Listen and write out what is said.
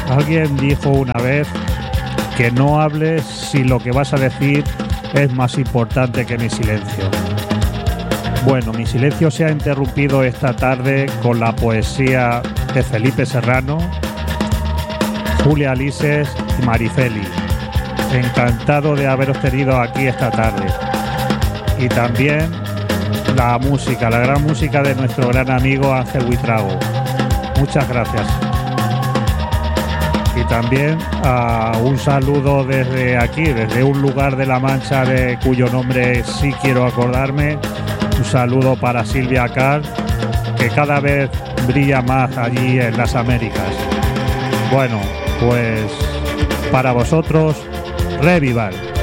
Alguien dijo una vez que no hables si lo que vas a decir es más importante que mi silencio. Bueno, mi silencio se ha interrumpido esta tarde con la poesía de Felipe Serrano, Julia Lises y Marifeli. Encantado de haberos tenido aquí esta tarde. Y también la música, la gran música de nuestro gran amigo Ángel Buitrago. Muchas gracias. Y también un saludo desde aquí, desde un lugar de La Mancha cuyo nombre sí quiero acordarme. Un saludo para Silvia Car, que cada vez brilla más allí en las Américas. Bueno, pues para vosotros, Revival.